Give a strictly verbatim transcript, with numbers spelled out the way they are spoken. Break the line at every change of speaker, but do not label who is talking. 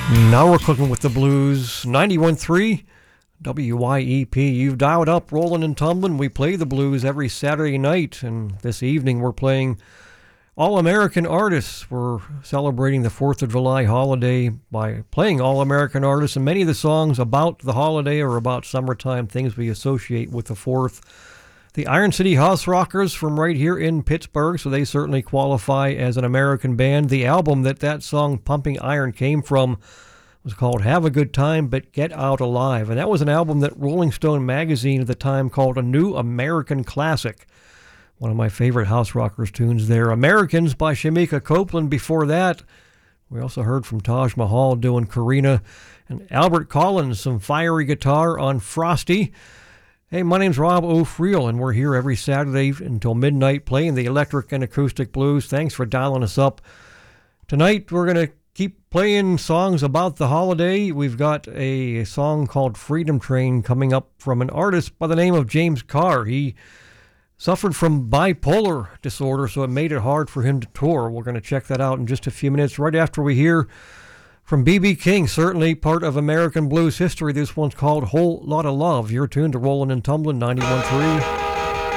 Now we're cooking with the blues. ninety-one point three W Y E P. You've dialed up, rolling and tumbling. We play the blues every Saturday night, and this evening we're playing All-American artists. We're celebrating the fourth of July holiday by playing All-American artists, and many of the songs about the holiday are about summertime, things we associate with the fourth. The Iron City House Rockers from right here in Pittsburgh, so they certainly qualify as an American band. The album that that song Pumping Iron came from was called Have a Good Time But Get Out Alive, and that was an album that Rolling Stone magazine at the time called a New American Classic. One of my favorite House Rockers tunes there. Americans by Shamika Copeland. Before that, we also heard from Taj Mahal doing Karina, and Albert Collins, some fiery guitar on Frosty. Hey, my name's Rob O'Friel, and we're here every Saturday until midnight playing the electric and acoustic blues. Thanks for dialing us up. Tonight, we're going to keep playing songs about the holiday. We've got a song called Freedom Train coming up from an artist by the name of James Carr. He suffered from bipolar disorder, so it made it hard for him to tour. We're going to check that out in just a few minutes, right after we hear from B B King, certainly part of American blues history. This one's called Whole Lotta Love. You're tuned to Rollin' and Tumblin' ninety-one point three.